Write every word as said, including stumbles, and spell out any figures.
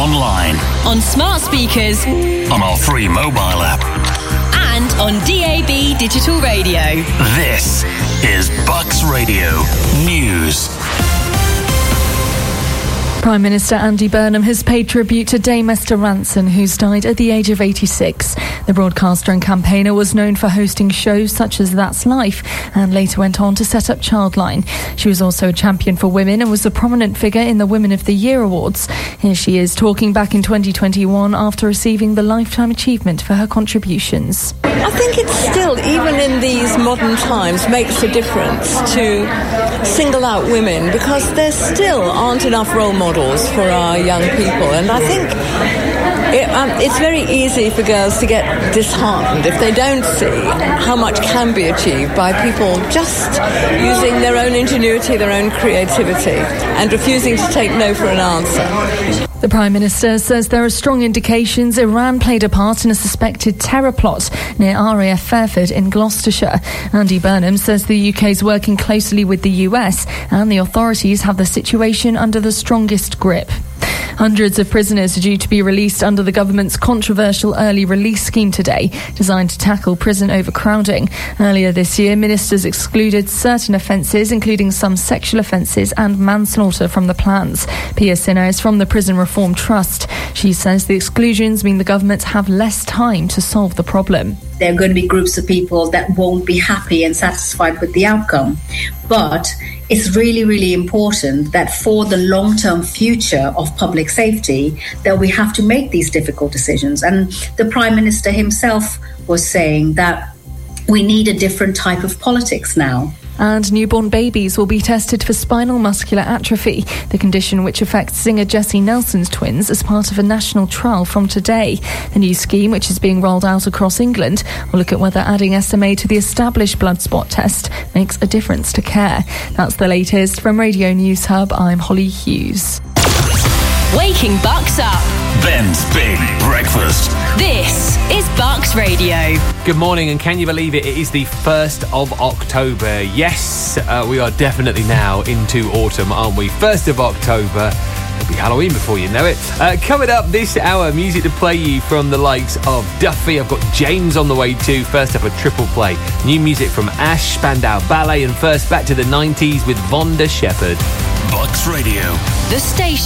online, on smart speakers, on our free mobile app, and on D A B digital radio. This is Bucks Radio News. Prime Minister Andy Burnham has paid tribute to Dame Esther Rantzen, who's died at the age of eighty-six. The broadcaster and campaigner was known for hosting shows such as That's Life and later went on to set up Childline. She was also a champion for women and was a prominent figure in the Women of the Year Awards. Here she is talking back in twenty twenty-one after receiving the Lifetime Achievement for her contributions. I think it still, even in these modern times, makes a difference to single out women because there still aren't enough role models for our young people, and I think it, um, it's very easy for girls to get disheartened if they don't see how much can be achieved by people just using their own ingenuity, their own creativity, and refusing to take no for an answer. The Prime Minister says there are strong indications Iran played a part in a suspected terror plot near R A F Fairford in Gloucestershire. Andy Burnham says the U K is working closely with the U S and the authorities have the situation under the strongest grip. Hundreds of prisoners are due to be released under the government's controversial early release scheme today, designed to tackle prison overcrowding. Earlier this year, ministers excluded certain offences, including some sexual offences and manslaughter from the plans. Pia Sinha is from the Prison Reform Trust. She says the exclusions mean the government have less time to solve the problem. There are going to be groups of people that won't be happy and satisfied with the outcome. But it's really, really important that for the long-term future of public safety, that we have to make these difficult decisions. And the Prime Minister himself was saying that we need a different type of politics now. And newborn babies will be tested for spinal muscular atrophy, the condition which affects singer Jessie Nelson's twins, as part of a national trial from today. The new scheme, which is being rolled out across England, will look at whether adding S M A to the established blood spot test makes a difference to care. That's the latest from Radio News Hub. I'm Holly Hughes. Waking Bucks up. Ben's Big Breakfast. This is Bucks Radio. Good morning, and can you believe it? It is the first of October. Yes, uh, we are definitely now into autumn, aren't we? first of October. It'll be Halloween before you know it. Uh, coming up this hour, music to play you from the likes of Duffy. I've got James on the way too. First up, a triple play. New music from Ash, Spandau Ballet, and first back to the nineties with Vonda Shepherd. Bucks Radio. The station